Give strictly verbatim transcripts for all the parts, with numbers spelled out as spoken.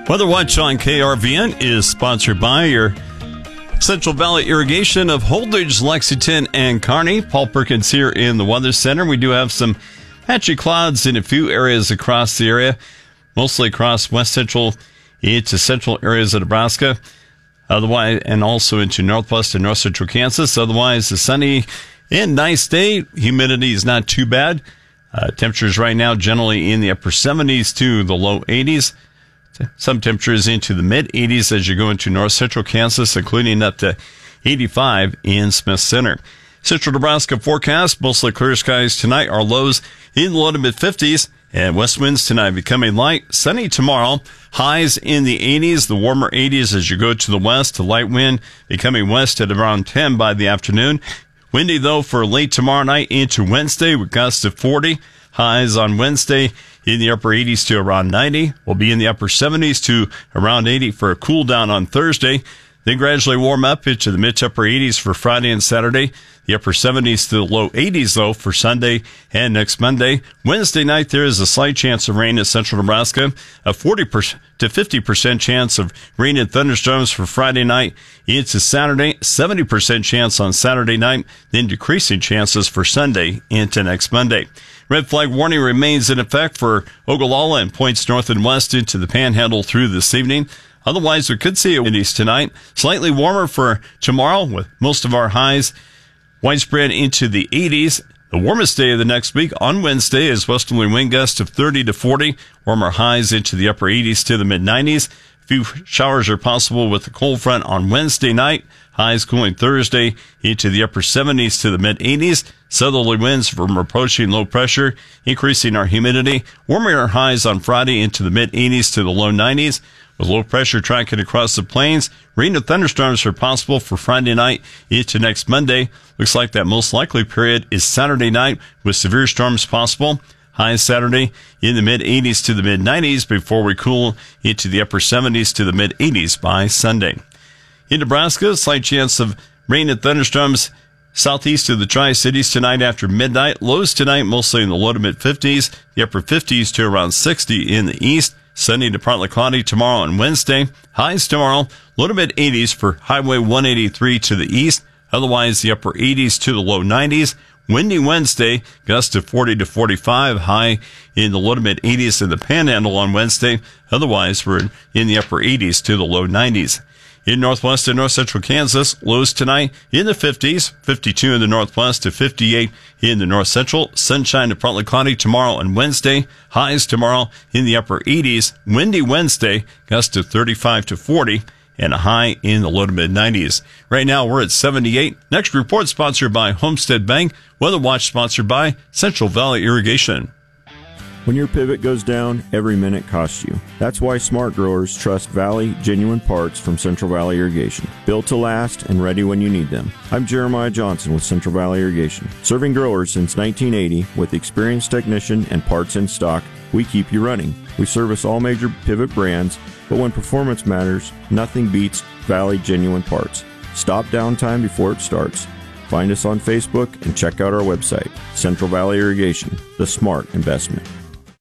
Weather Watch on K R V N is sponsored by your Central Valley Irrigation of Holdridge, Lexington, and Kearney. Paul Perkins here in the Weather Center. We do have some patchy clouds in a few areas across the area, mostly across west central into central areas of Nebraska, otherwise, and also into northwest and north central Kansas. Otherwise, a sunny and nice day. Humidity is not too bad. Uh, temperatures right now generally in the upper seventies to the low eighties. Some temperatures into the mid eighties as you go into north central Kansas, including up to eighty-five in Smith Center. Central Nebraska forecast, mostly clear skies tonight. Our lows in the low to mid fifties, and west winds tonight becoming light. Sunny tomorrow, highs in the eighties, the warmer eighties as you go to the west. The light wind becoming west at around ten by the afternoon. Windy, though, for late tomorrow night into Wednesday with gusts of forty. Highs on Wednesday in the upper eighties to around ninety. We'll be in the upper seventies to around eighty for a cool down on Thursday. Then gradually warm up into the mid to upper eighties for Friday and Saturday. The upper seventies to the low eighties, though, for Sunday and next Monday. Wednesday night, there is a slight chance of rain in central Nebraska. A forty to fifty percent chance of rain and thunderstorms for Friday night into Saturday. seventy percent chance on Saturday night. Then decreasing chances for Sunday into next Monday. Red flag warning remains in effect for Ogallala and points north and west into the Panhandle through this evening. Otherwise, we could see a windies tonight. Slightly warmer for tomorrow with most of our highs widespread into the eighties. The warmest day of the next week on Wednesday is westerly wind gusts of thirty to forty. Warmer highs into the upper eighties to the mid nineties. A few showers are possible with the cold front on Wednesday night. Highs cooling Thursday into the upper seventies to the mid eighties. Southerly winds from approaching low pressure, increasing our humidity. Warming our highs on Friday into the mid eighties to the low nineties. With low pressure tracking across the plains, rain and thunderstorms are possible for Friday night into next Monday. Looks like that most likely period is Saturday night with severe storms possible. Highs Saturday in the mid eighties to the mid nineties before we cool into the upper seventies to the mid eighties by Sunday. In Nebraska, slight chance of rain and thunderstorms southeast of the Tri-Cities tonight after midnight. Lows tonight mostly in the low to mid fifties, the upper fifties to around sixty in the east. Sunny to partly cloudy tomorrow and Wednesday. Highs tomorrow, low to mid eighties for Highway one eighty-three to the east. Otherwise, the upper eighties to the low nineties. Windy Wednesday, gusts of forty to forty-five. High in the low to mid eighties in the Panhandle on Wednesday. Otherwise, we're in the upper eighties to the low nineties. In northwest and north central Kansas, lows tonight in the fifties, fifty-two in the northwest to fifty-eight in the north central. Sunshine to partly cloudy tomorrow and Wednesday. Highs tomorrow in the upper eighties. Windy Wednesday, gusts of thirty-five to forty, and a high in the low to mid nineties. Right now, we're at seventy-eight. Next report sponsored by Homestead Bank. Weather Watch sponsored by Central Valley Irrigation. When your pivot goes down, every minute costs you. That's why smart growers trust Valley genuine parts from Central Valley Irrigation. Built to last and ready when you need them. I'm Jeremiah Johnson with Central Valley Irrigation. Serving growers since nineteen eighty with experienced technician and parts in stock, we keep you running. We service all major pivot brands, but when performance matters, nothing beats Valley genuine parts. Stop downtime before it starts. Find us on Facebook and check out our website, Central Valley Irrigation, the smart investment.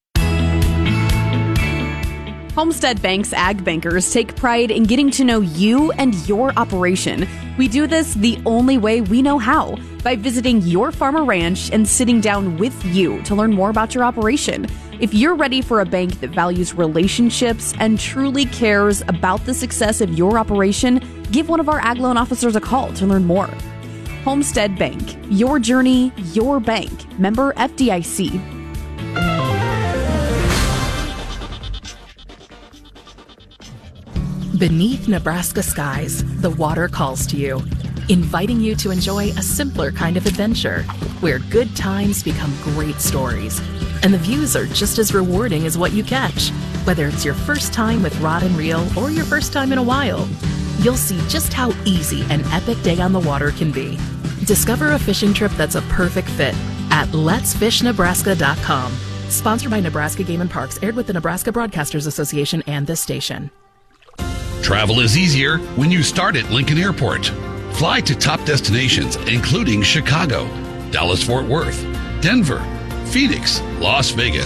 Homestead Bank's Ag Bankers take pride in getting to know you and your operation. We do this the only way we know how, by visiting your farm or ranch and sitting down with you to learn more about your operation. If you're ready for a bank that values relationships and truly cares about the success of your operation, give one of our Ag Loan officers a call to learn more. Homestead Bank, your journey, your bank. Member F D I C. Beneath Nebraska skies, the water calls to you, inviting you to enjoy a simpler kind of adventure, where good times become great stories, and the views are just as rewarding as what you catch. Whether it's your first time with rod and reel or your first time in a while, you'll see just how easy an epic day on the water can be. Discover a fishing trip that's a perfect fit at lets fish nebraska dot com. Sponsored by Nebraska Game and Parks, aired with the Nebraska Broadcasters Association and this station. Travel is easier when you start at Lincoln Airport. Fly to top destinations including Chicago, Dallas-Fort Worth, Denver, Phoenix, Las Vegas,